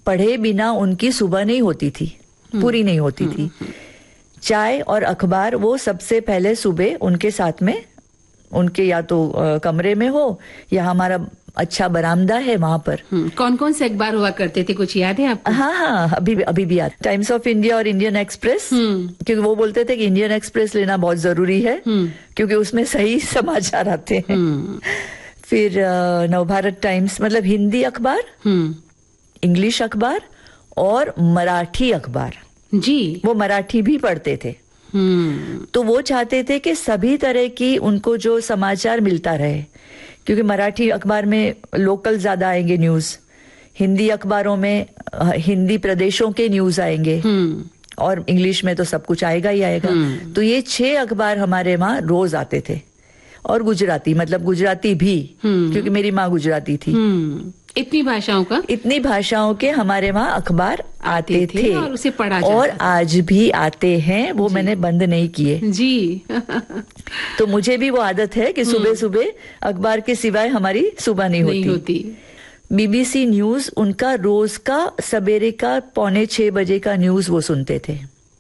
पढ़े बिना उनकी सुबह नहीं होती थी, पूरी नहीं होती थी। चाय और अखबार वो सबसे पहले सुबह उनके साथ में, उनके या तो कमरे में हो या हमारा अच्छा बरामदा है वहां पर। कौन कौन से अखबार हुआ करते थे, कुछ याद है आपको? हाँ, अभी भी याद। टाइम्स ऑफ इंडिया और इंडियन एक्सप्रेस, क्योंकि वो बोलते थे कि इंडियन एक्सप्रेस लेना बहुत जरूरी है क्योंकि उसमें सही समाचार आते हैं। फिर नवभारत टाइम्स, मतलब हिंदी अखबार, इंग्लिश अखबार और मराठी अखबार। जी, वो मराठी भी पढ़ते थे। तो वो चाहते थे कि सभी तरह की उनको जो समाचार मिलता रहे, क्योंकि मराठी अखबार में लोकल ज्यादा आएंगे न्यूज, हिंदी अखबारों में हिंदी प्रदेशों के न्यूज आएंगे और इंग्लिश में तो सब कुछ आएगा ही आएगा। तो ये 6 अखबार हमारे वहां रोज आते थे। और गुजराती, मतलब गुजराती भी, क्योंकि मेरी माँ गुजराती थी। इतनी भाषाओं के हमारे वहाँ अखबार आते थे और उसे पढ़ा जाता और आज भी आते हैं, वो मैंने बंद नहीं किए जी। तो मुझे भी वो आदत है कि सुबह सुबह अखबार के सिवाय हमारी सुबह नहीं होती। बीबीसी न्यूज, उनका रोज का सवेरे का 5:45 बजे का न्यूज वो सुनते थे।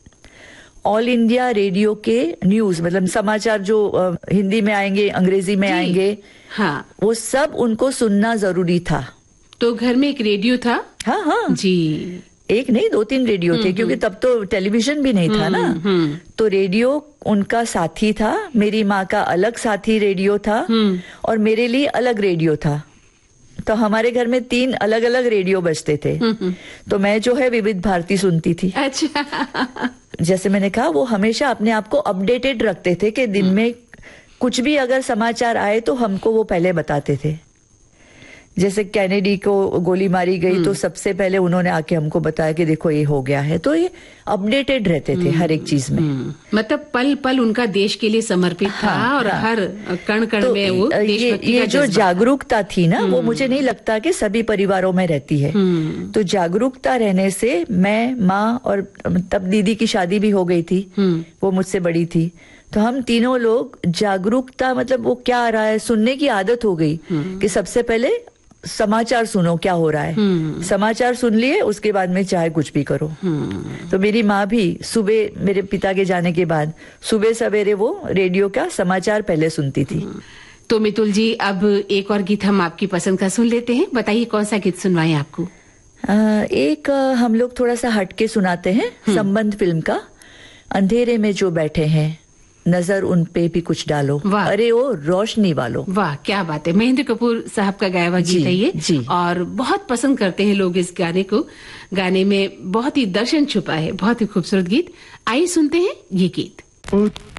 ऑल इंडिया रेडियो के न्यूज, मतलब समाचार जो हिंदी में आएंगे, अंग्रेजी में आएंगे, हाँ, वो सब उनको सुनना जरूरी था। तो घर में एक रेडियो था? हाँ जी, एक नहीं 2-3 रेडियो थे, क्योंकि तब तो टेलीविजन भी नहीं था ना। तो रेडियो उनका साथी था, मेरी माँ का अलग साथी रेडियो था और मेरे लिए अलग रेडियो था। तो हमारे घर में 3 अलग अलग रेडियो बजते थे। तो मैं जो है विविध भारती सुनती थी। अच्छा। जैसे मैंने कहा, वो हमेशा अपने आप को अपडेटेड रखते थे कि दिन में कुछ भी अगर समाचार आए तो हमको वो पहले बताते थे। जैसे कैनेडी को गोली मारी गई तो सबसे पहले उन्होंने आके हमको बताया कि देखो ये हो गया है। तो ये अपडेटेड रहते थे हर एक चीज में। मतलब पल पल उनका देश के लिए समर्पित था और हर कण कण में वो देशभक्ति ये जो जागरूकता थी ना, वो मुझे नहीं लगता कि सभी परिवारों में रहती है। तो जागरूकता रहने से मैं, माँ और तब दीदी की शादी भी हो गई थी, वो मुझसे बड़ी थी, तो हम तीनों लोग जागरूकता, मतलब वो क्या आ रहा है सुनने की आदत हो गई कि सबसे पहले समाचार सुनो क्या हो रहा है। समाचार सुन लिए, उसके बाद में चाहे कुछ भी करो। तो मेरी माँ भी सुबह, मेरे पिता के जाने के बाद सुबह सवेरे वो रेडियो का समाचार पहले सुनती थी। तो मितुल जी, अब एक और गीत हम आपकी पसंद का सुन लेते हैं। बताइए कौन सा गीत सुनवाएं आपको? एक हम लोग थोड़ा सा हटके सुनाते हैं, संबंध फिल्म का, अंधेरे में जो बैठे हैं नजर उन पे भी कुछ डालो, अरे ओ रोशनी वालों। वाह, क्या बात है। महेंद्र कपूर साहब का गाया हुआ गीत है ये जी। और बहुत पसंद करते हैं लोग इस गाने को। गाने में बहुत ही दर्शन छुपा है, बहुत ही खूबसूरत गीत। आइए सुनते हैं ये गीत।